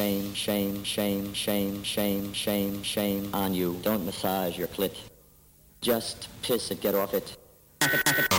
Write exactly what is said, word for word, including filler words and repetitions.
Shame, shame, shame, shame, shame, shame, shame on you. Don't massage your clit. Just piss it, get off it.